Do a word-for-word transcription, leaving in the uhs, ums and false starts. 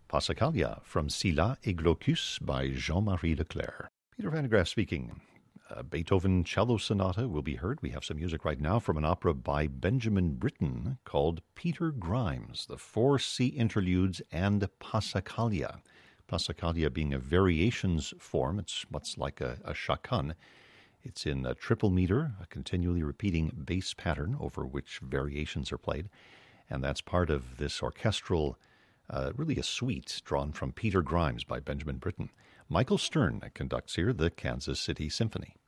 Passacaglia from Scylla et Glaucus by Jean-Marie Leclerc. Peter Van de Graaff speaking. A Beethoven cello sonata will be heard. We have some music right now from an opera by Benjamin Britten called Peter Grimes, the Four Sea Interludes and Passacaglia. Passacaglia being a variations form. It's what's like a, a chaconne. It's in a triple meter, a continually repeating bass pattern over which variations are played. And that's part of this orchestral, uh, really a suite drawn from Peter Grimes by Benjamin Britten. Michael Stern conducts here the Kansas City Symphony.